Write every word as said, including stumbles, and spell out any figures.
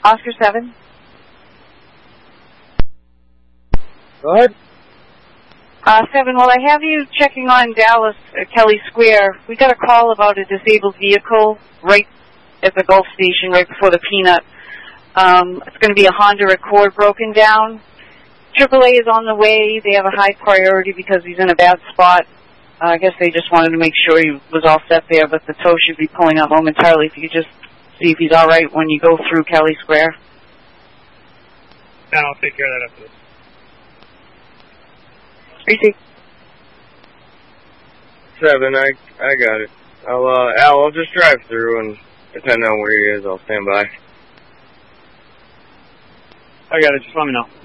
Oscar seven. Go ahead. Uh, seven, well, I have you checking on Dallas, uh, Kelly Square. We got a call about a disabled vehicle right at the Gulf Station, right before the Peanut. Um, it's going to be a Honda Accord broken down. triple A is on the way. They have a high priority because he's in a bad spot. Uh, I guess they just wanted to make sure he was all set there, but the tow should be pulling up momentarily. If you could just see if he's all right when you go through Kelly Square. Yeah, I'll take care of that after this. Easy. Seven, I I got it. I'll uh Al, I'll just drive through, and depending on where he is, I'll stand by. I got it. Just let me know.